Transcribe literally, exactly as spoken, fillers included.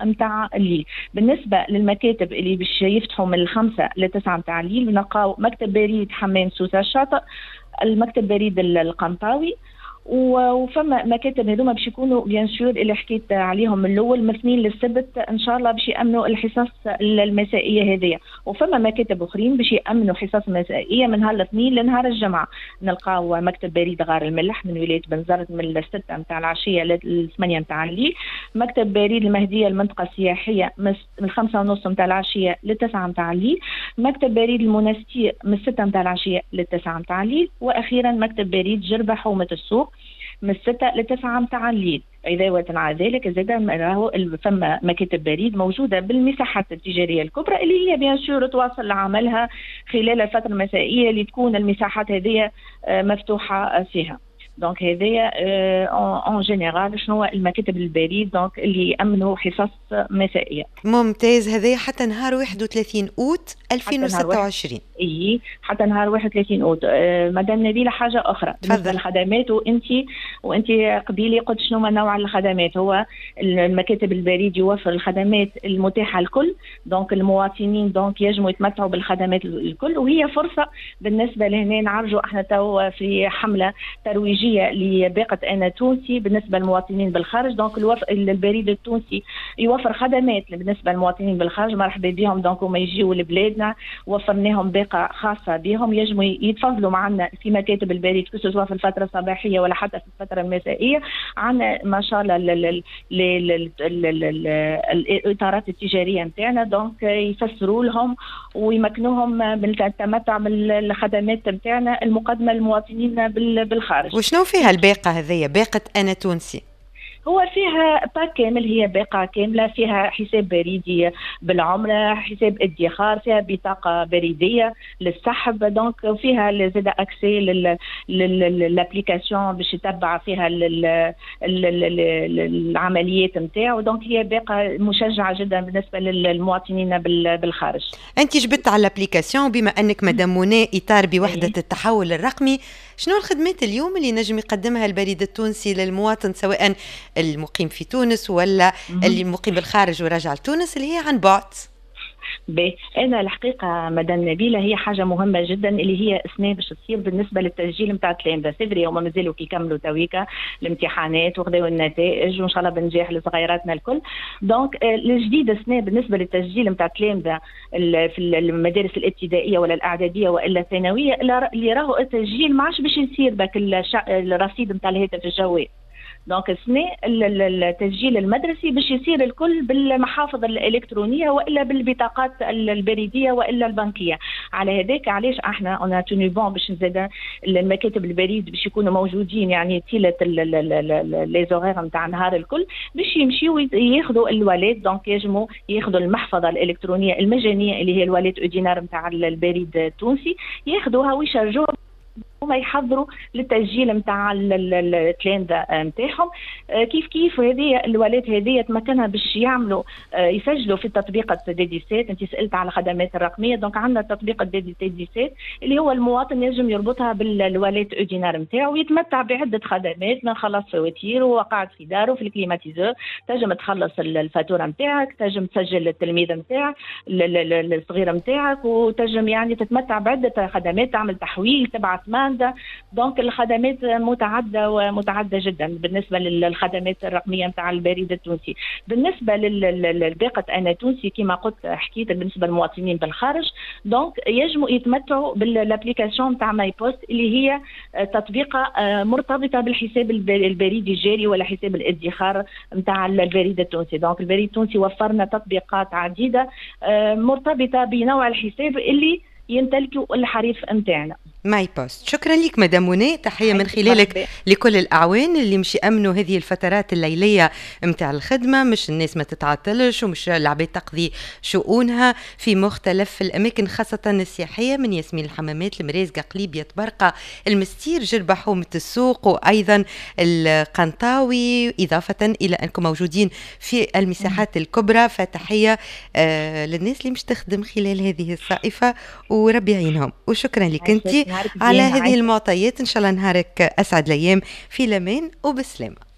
متاع الليل. بالنسبه للمكاتب اللي باش يفتحوا من الخمسه لتسعه متاع الليل نلقاو مكتب بريد حمام سوسه الشاطئ، المكتب بريد القنطاوي، وفما مكاتب هذوما باش يكونوا بيان سور اللي حكيت عليهم من الاول من الاثنين للسبت ان شاء الله باش يامنوا الحصص المسائيه هذيا، وفما مكاتب اخرين باش يامنوا حصص مسائيه من نهار الاثنين لنهار الجمعه. نلقاو مكتب بريد غار الملح من ولايه بنزرت من الستة نتاع العشيه للثمانية نتاع الليل، مكتب بريد المهديه المنطقه السياحيه من الخمسة ونص نتاع العشيه للتسعة نتاع الليل، مكتب بريد المنستير من الستة نتاع العشيه للتسعة نتاع الليل، واخيرا مكتب بريد جربه حومه السوق من الستة لتسعة متاع الليل. إضافة على ذلك زاد راهو فما مكاتب بريد موجودة بالمساحات التجارية الكبرى اللي هي بيان سور تواصل عملها خلال الفترة المسائية اللي تكون المساحات هذه مفتوحة فيها. دونك هذايا اون جينيرال شنو المكاتب البريد دونك اللي يامنوا حصص مسائيه. ممتاز. هذايا حتى نهار واحد وثلاثين أوت ألفين وستة وعشرين. اي حتى نهار واحد وثلاثين أوت. أه مدام نبيله حاجه اخرى بالنسبه للخدمات، وانت وانت قبيلي قلت شنو ما نوع الخدمات. هو المكاتب البريد يوفر الخدمات المتاحه الكل، دونك المواطنين دونك يجموا يتمتعوا بالخدمات الكل، وهي فرصه بالنسبه لهنا نعرجوا احنا تو في حمله ترويجيه لباقة أنا تونسي بالنسبة للمواطنين بالخارج. دونك البريد التونسي يوفر خدمات بالنسبة للمواطنين بالخارج، مرحبا بهم دونك وما يجيوا لبلادنا، وفرناهم باقة خاصة بهم يجموا يتفضلوا معنا في مكاتب البريد سواء في الفترة الصباحية ولا حتى في الفترة المسائية. عنا ما شاء الله الإطارات التجارية نتاعنا دونك يفسروا لهم ويمكنوهم من التمتع بالخدمات نتاعنا المقدمة للمواطنين بالخارج. وشنو فيها الباقة هذية باقة أنا تونسي؟ هو فيها باك كامل، هي باقة كاملة، فيها حساب بريدي بالعملة، حساب ادخار، فيها بطاقة بريدية للسحب، دونك فيها زاد اكسي للابليكاسيون باش يتبع فيها العمليات نتاعو. دونك هي باقة مشجعة جدا بالنسبة للمواطنين بالخارج. انت جبت على الابليكاسيون بما انك مدام منى اطار بوحدة التحول الرقمي، شنو الخدمات اليوم اللي نجم يقدمها البريد التونسي للمواطن سواء المقيم في تونس ولا اللي مقيم بالخارج وراجع لتونس اللي هي عن بعد؟ بي انا الحقيقه مدام نبيله هي حاجه مهمه جدا اللي هي اسنان باش تصير بالنسبه للتسجيل نتاع التلامذه. سيفري هما مازالوا كيكملوا تويكا الامتحانات وخذوا النتائج وان شاء الله بنجاح لصغيراتنا الكل. دونك الجديد اسنان بالنسبه للتسجيل نتاع التلامذه في المدارس الابتدائيه ولا الاعداديه والا الثانويه اللي راهو التسجيل ما عادش باش يصير باك الرصيد نتاع الهاتف الجوال. دونك السنة التسجيل المدرسي باش يصير الكل بالمحافظ الإلكترونية وإلا بالبطاقات البريدية وإلا البنكية. على هذاك علاش احنا انا توني بون باش نزيد المكاتب البريد باش يكونوا موجودين يعني طيلة لي زوغير نتاع نهار الكل باش يمشيو ياخذوا الوالد. دونك يجموا ياخذوا المحفظة الإلكترونية المجانية اللي هي الوالد أودينار نتاع البريد التونسي، ياخذوها ويشارجوها هما يحضروا للتسجيل نتاع التلامذه نتاعهم. كيف كيف هذه الولات هذه تمكنها باش يعملوا يسجلوا في تطبيق ديديسات. انت سالت على الخدمات الرقميه، دونك عندنا تطبيق ديديسات اللي هو المواطن ينجم يربطها بالولات اودينار نتاعو ويتمتع بعده خدمات من خلص فواتير وهو قاعد في داره في الكليماتيزور. تنجم تخلص الفاتوره نتاعك، تنجم تسجل التلميذ نتاعك الصغيره نتاعك، وتنجم يعني تتمتع بعده خدمات، تعمل تحويل، تبعث مان. دونك الخدمات متعدده ومتعدده جدا بالنسبه للخدمات الرقميه نتاع البريد التونسي. بالنسبه للباقه انا تونسي كما قلت حكيت بالنسبه للمواطنين بالخارج، دونك يجموا يتمتعوا بالابليكاسيون نتاع ماي بوست اللي هي تطبيقه مرتبطه بالحساب البريدي الجاري ولا حساب الادخار نتاع البريد التونسي. دونك البريد التونسي وفرنا تطبيقات عديده مرتبطه بنوع الحساب اللي يمتلكوا الحريف نتاعنا ماي بوست. شكرا لك مدام منى، تحية من خلالك لكل الأعوان اللي مش يأمنوا هذه الفترات الليلية متاع الخدمة، مش الناس ما تتعطلش ومش العباد تقضي شؤونها في مختلف الأماكن خاصة السياحية. من ياسمين الحمامات، المرازقة، قليبية، برقة، المستير، جربة، حومة السوق، وأيضا القنطاوي، إضافة إلى أنكم موجودين في المساحات الكبرى. فتحية آه للناس اللي مش تخدم خلال هذه الصائفة وربي يعينهم. وشكرا لك أنت على هذه المعطيات. إن شاء الله نهارك أسعد الأيام في الأمان وبسلامة.